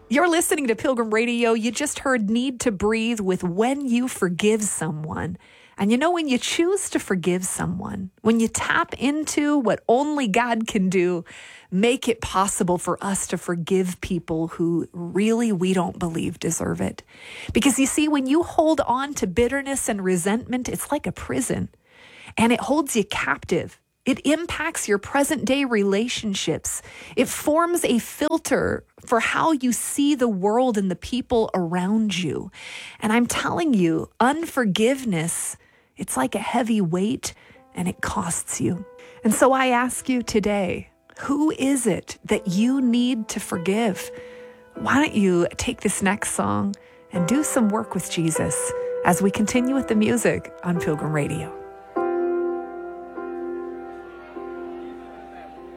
You're listening to Pilgrim Radio. You just heard Need to Breathe with When You Forgive Someone. And you know, when you choose to forgive someone, when you tap into what only God can do, make it possible for us to forgive people who really we don't believe deserve it. Because you see, when you hold on to bitterness and resentment, it's like a prison, and it holds you captive. It impacts your present day relationships. It forms a filter for how you see the world and the people around you. And I'm telling you, unforgiveness, it's like a heavy weight, and it costs you. And so I ask you today, who is it that you need to forgive? Why don't you take this next song and do some work with Jesus as we continue with the music on Pilgrim Radio.